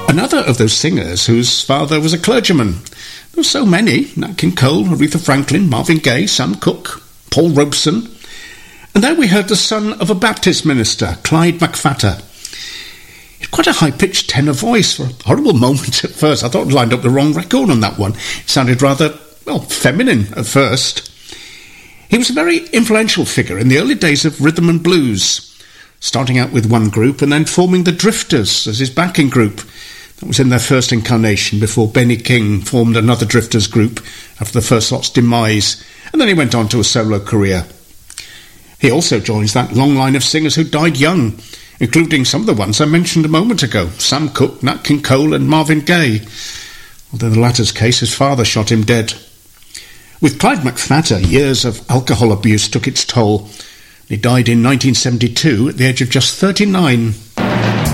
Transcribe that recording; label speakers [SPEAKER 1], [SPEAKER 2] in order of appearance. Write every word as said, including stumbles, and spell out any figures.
[SPEAKER 1] Another of those singers whose father was a clergyman. There were so many: Nat King Cole, Aretha Franklin, Marvin Gaye, Sam Cooke, Paul Robeson. And then we heard the son of a Baptist minister, Clyde McPhatter. He had quite a high-pitched tenor voice. For a horrible moment at first, I thought I'd lined up the wrong record on that one. It sounded rather, well, feminine at first. He was a very influential figure in the early days of rhythm and blues, starting out with one group and then forming the Drifters as his backing group. That was in their first incarnation before Benny King formed another Drifters group after the first lot's demise, and then he went on to a solo career. He also joins that long line of singers who died young, including some of the ones I mentioned a moment ago: Sam Cooke, Nat King Cole and Marvin Gaye, although in the latter's case his father shot him dead. With Clyde McPhatter, years of alcohol abuse took its toll. He died in nineteen seventy-two at the age of just thirty-nine.